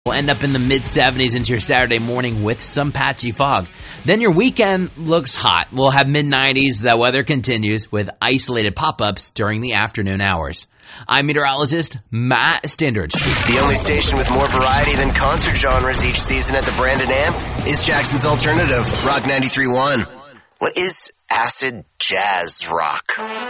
We'll end up in the mid-70s into your Saturday morning with some patchy fog. Then your weekend looks hot. We'll have mid-90s. The weather continues with isolated pop-ups during the afternoon hours. I'm meteorologist Matt Standridge. The only station with more variety than concert genres each season at the Brandon Amp is Jackson's Alternative, Rock 93.1. What is acid jazz rock?